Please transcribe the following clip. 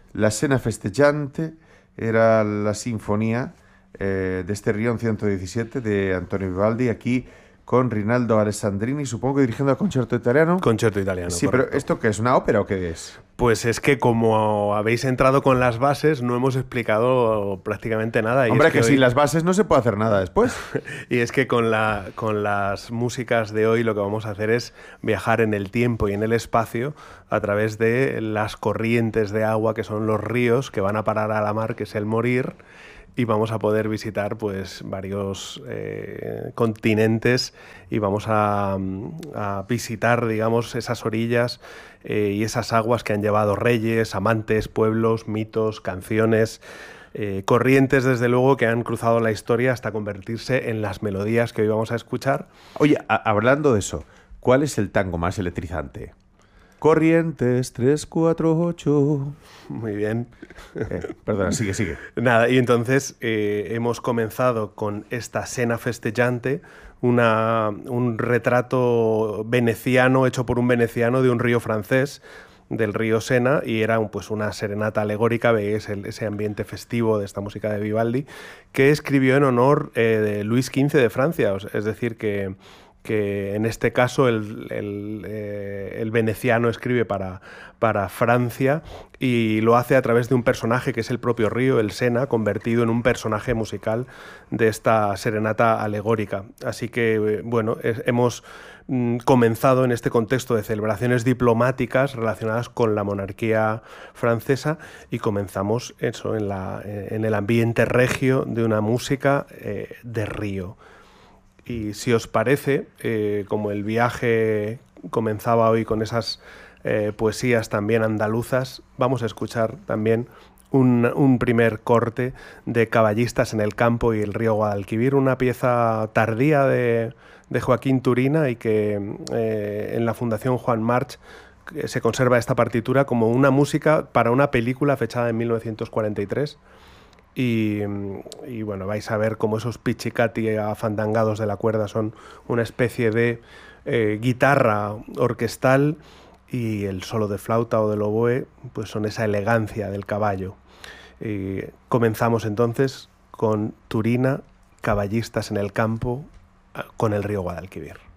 La Scena Festeggiante era la sinfonía de este Río en 117 de Antonio Vivaldi, aquí con Rinaldo Alessandrini, supongo que dirigiendo el concierto italiano. Concierto italiano, Sí, correcto. pero ¿esto qué es? ¿Una ópera o qué es? Pues es que como habéis entrado con las bases, no hemos explicado prácticamente nada. Y Hombre, es que sin hoy, las bases no se puede hacer nada después. y es que con las músicas de hoy lo que vamos a hacer es viajar en el tiempo y en el espacio a través de las corrientes de agua que son los ríos que van a parar a la mar, que es el morir. Y vamos a poder visitar pues varios continentes y vamos a visitar, digamos, esas orillas y esas aguas que han llevado reyes, amantes, pueblos, mitos, canciones, corrientes, desde luego, que han cruzado la historia hasta convertirse en las melodías que hoy vamos a escuchar. Oye, hablando de eso, ¿cuál es el tango más electrizante? Corrientes 348. Muy bien. Perdona, sigue. Nada, y entonces hemos comenzado con esta Scena Festeggiante, un retrato veneciano, hecho por un veneciano de un río francés, del río Sena, y era pues una serenata alegórica, veis ese ambiente festivo de esta música de Vivaldi, que escribió en honor de Luis XV de Francia, es decir, que en este caso el veneciano escribe para Francia y lo hace a través de un personaje que es el propio río, el Sena, convertido en un personaje musical de esta serenata alegórica. Así que, bueno, hemos comenzado en este contexto de celebraciones diplomáticas relacionadas con la monarquía francesa y comenzamos eso en el ambiente regio de una música de río. Y si os parece, como el viaje comenzaba hoy con esas poesías también andaluzas, vamos a escuchar también un primer corte de Caballistas en el campo y el río Guadalquivir, una pieza tardía de Joaquín Turina y que en la Fundación Juan March se conserva esta partitura como una música para una película fechada en 1943. Y bueno, vais a ver cómo esos pichicati afandangados de la cuerda son una especie de guitarra orquestal y el solo de flauta o del oboe pues son esa elegancia del caballo. Comenzamos entonces con Turina, Caballistas en el campo, con el río Guadalquivir.